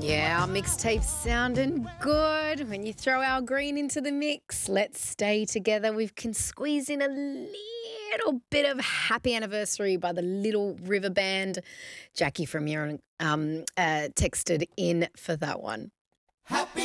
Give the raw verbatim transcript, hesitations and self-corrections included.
Yeah, our mixtape's sounding good. When you throw Al Green into the mix, let's stay together. We can squeeze in a little bit of Happy Anniversary by the Little River Band. Jackie from Erin um, uh, texted in for that one. Happy